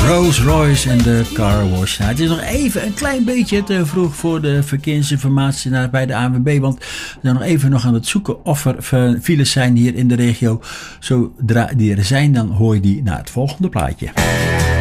Rolls Royce en de Car Wash. Nou, het is nog even een klein beetje te vroeg voor de verkeersinformatie bij de ANWB. Want we zijn nog even aan het zoeken of er files zijn hier in de regio. Zodra die er zijn, dan hoor je die naar het volgende plaatje.